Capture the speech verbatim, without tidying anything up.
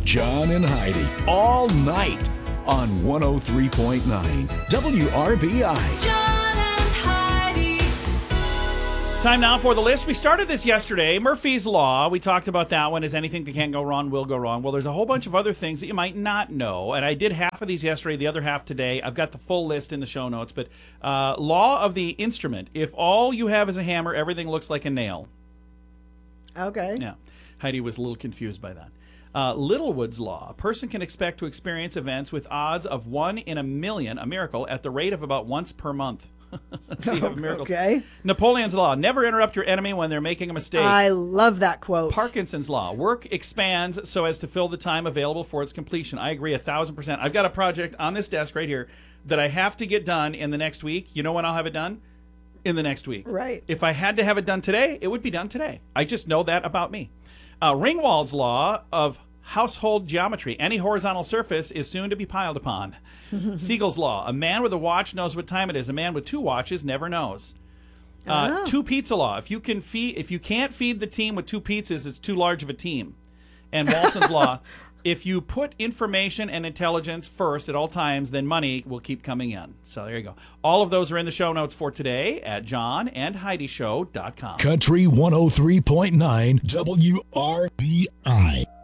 John and Heidi all night on one oh three point nine W R B I. John and Heidi. Time now for the list. We started this yesterday. Murphy's Law. We talked about that one. Is anything that can't go wrong will go wrong. Well, there's a whole bunch of other things that you might not know. And I did half of these yesterday, the other half today. I've got the full list in the show notes. But uh, law of the instrument. If all you have is a hammer, everything looks like a nail. Okay. Yeah. Heidi was a little confused by that. Uh, Littlewood's Law. A person can expect to experience events with odds of one in a million, a miracle, at the rate of about once per month. Let's see how miracles. Okay. Napoleon's Law. Never interrupt your enemy when they're making a mistake. I love that quote. Parkinson's Law. Work expands so as to fill the time available for its completion. I agree a thousand percent. I've got a project on this desk right here that I have to get done in the next week. You know when I'll have it done? In the next week. Right. If I had to have it done today, it would be done today. I just know that about me. Uh, Ringwald's Law of household geometry. Any horizontal surface is soon to be piled upon. Siegel's Law. A man with a watch knows what time it is. A man with two watches never knows. Uh, Oh. Two pizza law. If you can feed, if you can't feed the team with two pizzas, it's too large of a team. And Walson's Law. If you put information and intelligence first at all times, then money will keep coming in. So there you go. All of those are in the show notes for today at john and heidi show dot com. Country one oh three point nine W R B I.